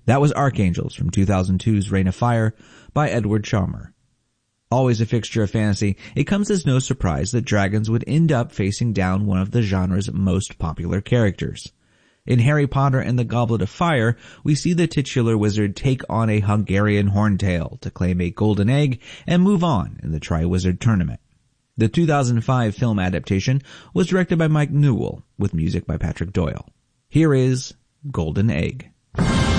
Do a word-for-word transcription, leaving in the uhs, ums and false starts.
That was Archangels from two thousand two's Reign of Fire by Edward Chalmer. Always a fixture of fantasy, it comes as no surprise that dragons would end up facing down one of the genre's most popular characters. In Harry Potter and the Goblet of Fire, we see the titular wizard take on a Hungarian horntail to claim a golden egg and move on in the Triwizard Tournament. The two thousand five film adaptation was directed by Mike Newell, with music by Patrick Doyle. Here is Golden Egg.